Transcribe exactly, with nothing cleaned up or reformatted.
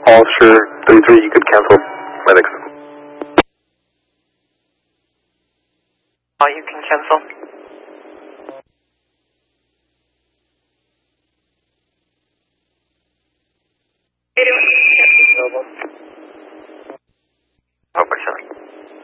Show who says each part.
Speaker 1: Officer thirty-three, you could cancel medics.
Speaker 2: Uh, you can cancel.